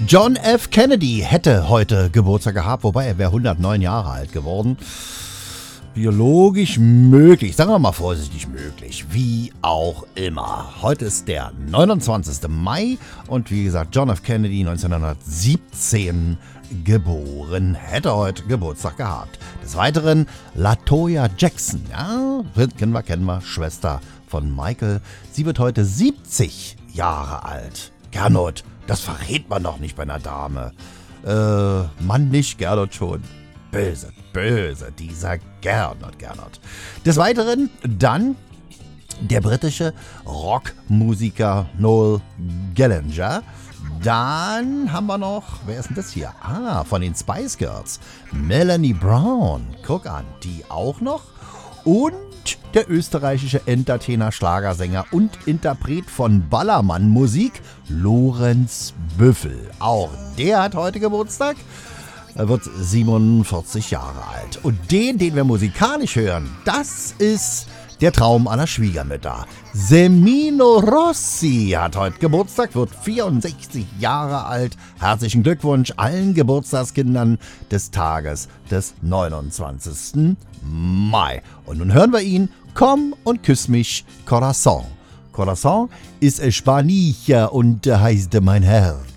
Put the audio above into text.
John F. Kennedy hätte heute Geburtstag gehabt, wobei er wäre 109 Jahre alt geworden. Biologisch möglich, sagen wir mal vorsichtig möglich, wie auch immer. Heute ist der 29. Mai und wie gesagt, John F. Kennedy 1917 geboren, hätte heute Geburtstag gehabt. Des Weiteren LaToya Jackson, ja, kennen wir, Schwester von Michael. Sie wird heute 70 Jahre alt. Gernot, das verrät man doch nicht bei einer Dame. Mann nicht, Gernot schon. Böse, dieser Gernot. Des Weiteren dann der britische Rockmusiker Noel Gallagher. Dann haben wir noch, wer ist denn das hier? Von den Spice Girls. Melanie Brown, guck an, die auch noch. Und der österreichische Entertainer, Schlagersänger und Interpret von Ballermann-Musik, Lorenz Büffel. Auch der hat heute Geburtstag. Er wird 47 Jahre alt. Und den wir musikalisch hören, das ist der Traum aller Schwiegermütter. Semino Rossi hat heute Geburtstag, wird 64 Jahre alt. Herzlichen Glückwunsch allen Geburtstagskindern des Tages des 29. Mai. Und nun hören wir ihn. Komm und küss mich, Corazon. Corazon ist Spanier und heißt mein Herz.